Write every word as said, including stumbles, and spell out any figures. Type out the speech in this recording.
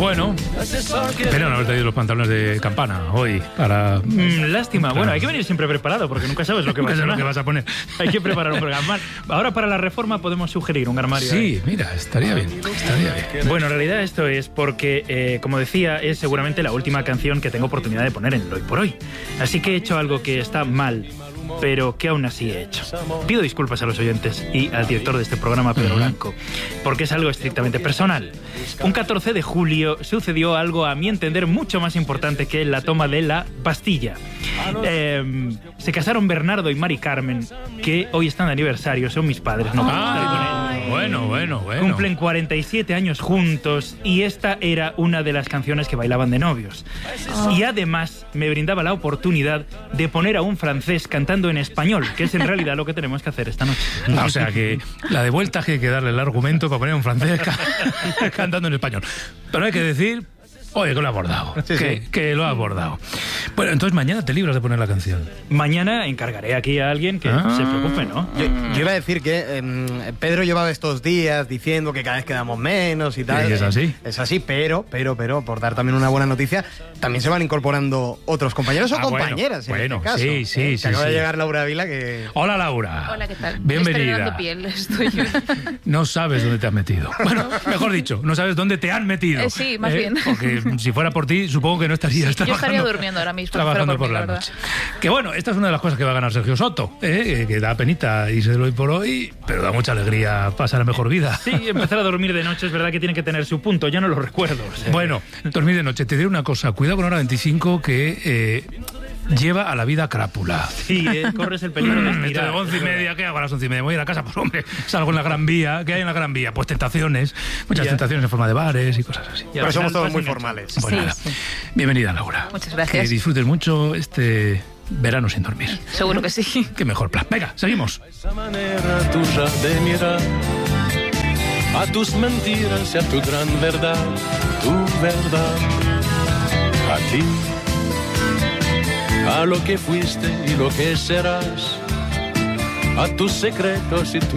Bueno, pero no haber traído los pantalones de campana hoy para... Mm, lástima. Bueno, hay que venir siempre preparado porque nunca sabes lo que, vas, Nunca sabes a lo que vas a poner. Hay que preparar un programa. Ahora para la reforma podemos sugerir un armario. Sí, ¿eh? mira, estaría bien, estaría bien. Bueno, en realidad esto es porque, eh, como decía, es seguramente la última canción que tengo oportunidad de poner en el Hoy por Hoy. Así que he hecho algo que está mal, pero que aún así he hecho. Pido disculpas a los oyentes y al director de este programa, Pedro Blanco, porque es algo estrictamente personal. Un catorce de julio sucedió algo, a mi entender, mucho más importante que la toma de la Bastilla. Eh, se casaron Bernardo y Mari Carmen, que hoy están de aniversario, son mis padres, no Ah, bueno, bueno, bueno. Cumplen cuarenta y siete años juntos y esta era una de las canciones que bailaban de novios. Y además me brindaba la oportunidad de poner a un francés cantando en español, que es en realidad lo que tenemos que hacer esta noche. O sea que la de vuelta hay que darle el argumento para poner a un francés ca- cantando en español. Pero hay que decir... Oye, que lo ha abordado. Sí, que, sí. que lo ha abordado. Bueno, entonces mañana te libras de poner la canción. Mañana encargaré aquí a alguien que Ah. se preocupe, ¿no? Yo, yo iba a decir que eh, Pedro llevaba estos días diciendo que cada vez quedamos menos y tal. ¿Y es así? Es así, pero, pero, pero, por dar también una buena noticia, también se van incorporando otros compañeros o Ah, bueno, compañeras en bueno, este caso. sí, sí, ¿eh? sí, Que acaba sí. de llegar Laura Vila, que... Hola, Laura. Hola, ¿qué tal? Bienvenida. Estrenando piel, estoy yo. No sabes dónde te has metido. Bueno, mejor dicho, no sabes dónde te han metido. Eh, sí, más bien. Porque si fuera por ti, supongo que no estarías Yo trabajando. estaría durmiendo ahora mismo. Trabajando pero por mí, la verdad. noche. Que bueno, esta es una de las cosas que va a ganar Sergio Soto, ¿eh? que da penita y se lo hoy por hoy, pero da mucha alegría pasar la mejor vida. Sí, empezar a dormir de noche es verdad que tiene que tener su punto, ya no lo recuerdo. O sea, Bueno, dormir de noche. Te diré una cosa, cuidado con hora veinticinco que eh, lleva a la vida crápula. sí, eh, corres el peligro de Esto de estirar. once y media, ¿qué hago a las once y media? Voy a ir a casa, pues hombre, salgo en la Gran Vía. ¿Qué hay en la Gran Vía? Pues tentaciones, muchas Ya. tentaciones en forma de bares y cosas así. Y al Pero final somos todos vas muy enganchado. formales. Pues Sí, nada. sí. Bienvenida, Laura. Muchas gracias. Que disfrutes mucho este verano sin dormir. Seguro que sí. Qué mejor plan. Venga, seguimos. Esa manera tuya de mirar a tus mentiras y a tu gran verdad, tu verdad, a ti, a lo que fuiste y lo que serás, a tus secretos y tu